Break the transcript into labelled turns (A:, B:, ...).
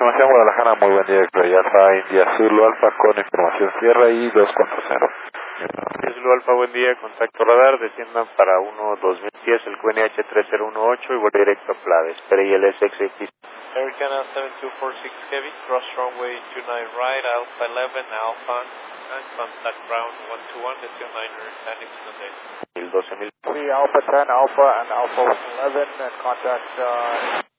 A: Aproximación Guadalajara, muy buen día, Yalfa India Zulu Alfa con información Sierra y 240.
B: Zulu Alfa, buen día, contacto radar, desciendan para 1-2010, el QNH 3018 y vuelve directo a Plave, espere ILS XX.
C: Americana 7246 Heavy, cross runway 29 right, Alpha 11, Alpha, and contact ground 121, desciend liner, landing Sunday.
B: 12000.
D: Sí, Alpha 10, Alpha and Alpha 11, and contact